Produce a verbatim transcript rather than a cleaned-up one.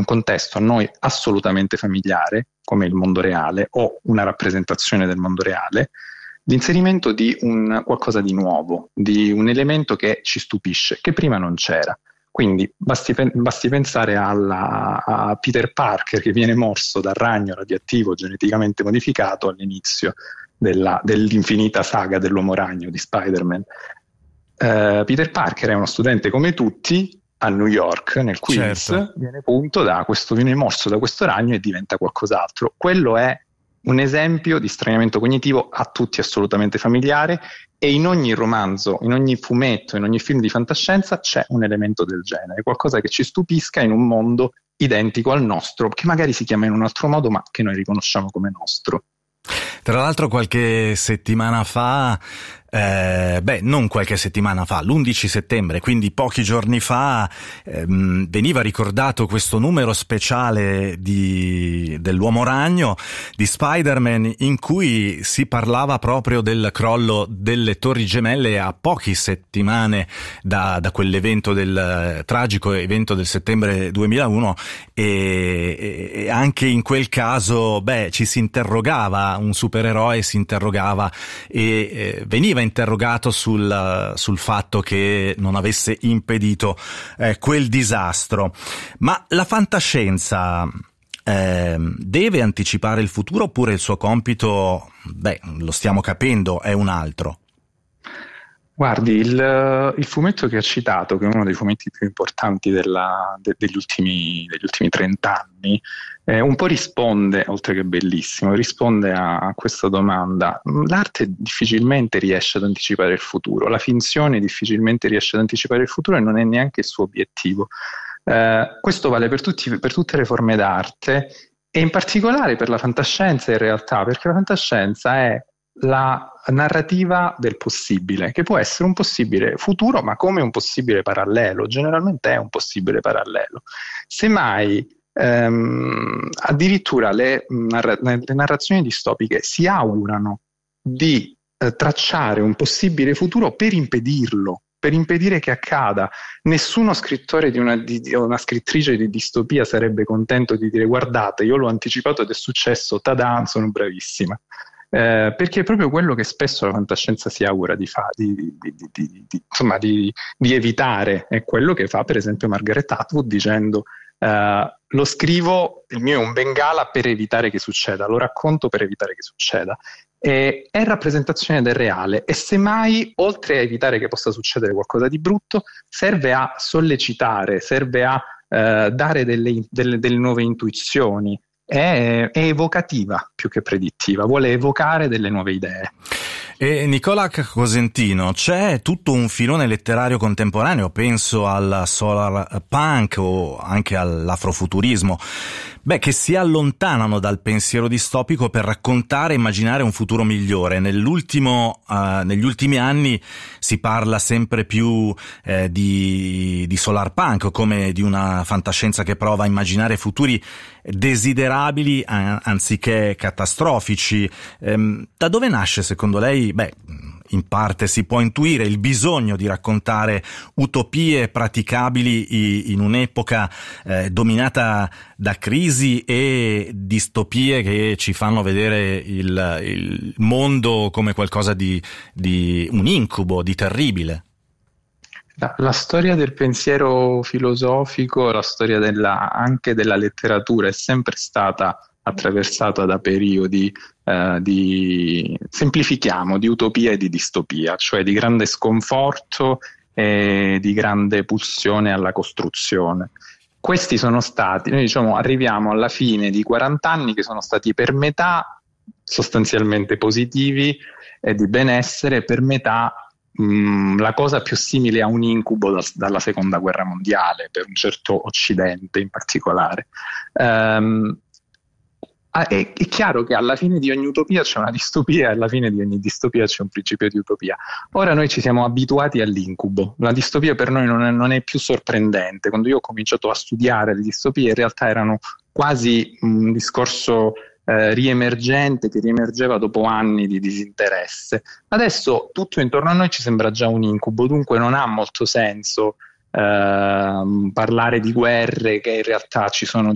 contesto a noi assolutamente familiare, come il mondo reale o una rappresentazione del mondo reale, l'inserimento di un qualcosa di nuovo, di un elemento che ci stupisce, che prima non c'era. Quindi basti, basti pensare alla, a Peter Parker che viene morso dal ragno radioattivo geneticamente modificato all'inizio della, dell'infinita saga dell'Uomo Ragno di Spider-Man. Uh, Peter Parker è uno studente come tutti a New York, nel Queens, certo. viene, punto da questo, viene morso da questo ragno e diventa qualcos'altro. Quello è un esempio di straniamento cognitivo a tutti assolutamente familiare, e in ogni romanzo, in ogni fumetto, in ogni film di fantascienza c'è un elemento del genere, qualcosa che ci stupisca in un mondo identico al nostro, che magari si chiama in un altro modo ma che noi riconosciamo come nostro. Tra l'altro qualche settimana fa, eh, beh non qualche settimana fa, l'undici settembre, quindi pochi giorni fa, ehm, veniva ricordato questo numero speciale di, dell'Uomo Ragno, di Spider-Man, in cui si parlava proprio del crollo delle Torri Gemelle a poche settimane da, da quell'evento, del eh, tragico evento del settembre duemilauno, e, e anche in quel caso, beh, ci si interrogava, un supereroe si interrogava e eh, veniva interrogato sul, sul fatto che non avesse impedito eh, quel disastro. Ma la fantascienza eh, deve anticipare il futuro, oppure il suo compito, beh, lo stiamo capendo, è un altro? Guardi, il, il fumetto che ha citato, che è uno dei fumetti più importanti della, de, degli ultimi degli ultimi trent'anni, eh, un po' risponde, oltre che bellissimo, risponde a, a questa domanda. L'arte difficilmente riesce ad anticipare il futuro, la finzione difficilmente riesce ad anticipare il futuro e non è neanche il suo obiettivo. Eh, questo vale per, tutti, per tutte le forme d'arte e in particolare per la fantascienza in realtà, perché la fantascienza è la narrativa del possibile, che può essere un possibile futuro, ma come un possibile parallelo, generalmente è un possibile parallelo. Semmai ehm, addirittura le, narra- le narrazioni distopiche si augurano di eh, tracciare un possibile futuro per impedirlo, per impedire che accada. Nessuno scrittore di una, di, di una scrittrice di distopia sarebbe contento di dire: guardate, io l'ho anticipato ed è successo, tada, sono bravissima. Eh, perché è proprio quello che spesso la fantascienza si augura di, fa, di, di, di, di, di, insomma, di, di evitare, è quello che fa per esempio Margaret Atwood dicendo eh, lo scrivo, il mio è un bengala per evitare che succeda, lo racconto per evitare che succeda. E è rappresentazione del reale e semmai, oltre a evitare che possa succedere qualcosa di brutto, serve a sollecitare, serve a eh, dare delle, delle, delle nuove intuizioni. È, è evocativa più che predittiva, vuole evocare delle nuove idee. E Nicola Cosentino, c'è tutto un filone letterario contemporaneo, penso al solar punk o anche all'afrofuturismo, beh, che si allontanano dal pensiero distopico per raccontare e immaginare un futuro migliore. Nell'ultimo, uh, negli ultimi anni si parla sempre più eh, di, di solar punk, come di una fantascienza che prova a immaginare futuri desiderabili eh, anziché catastrofici. Ehm, da dove nasce secondo lei? Beh, in parte si può intuire il bisogno di raccontare utopie praticabili in un'epoca eh, dominata da crisi e distopie che ci fanno vedere il, il mondo come qualcosa di, di un incubo, di terribile. La, la storia del pensiero filosofico, la storia della, anche della letteratura è sempre stata attraversata da periodi eh, di, semplifichiamo, di utopia e di distopia, cioè di grande sconforto e di grande pulsione alla costruzione. Questi sono stati, noi diciamo arriviamo alla fine di quaranta anni che sono stati per metà sostanzialmente positivi e di benessere, per metà mh, la cosa più simile a un incubo da, dalla seconda guerra mondiale, per un certo occidente in particolare. Um, È, è chiaro che alla fine di ogni utopia c'è una distopia e alla fine di ogni distopia c'è un principio di utopia. Ora noi ci siamo abituati all'incubo, la distopia per noi non è, non è più sorprendente. Quando io ho cominciato a studiare le distopie in realtà erano quasi un discorso eh, riemergente che riemergeva dopo anni di disinteresse. Adesso tutto intorno a noi ci sembra già un incubo, dunque non ha molto senso Uh, parlare di guerre che in realtà ci sono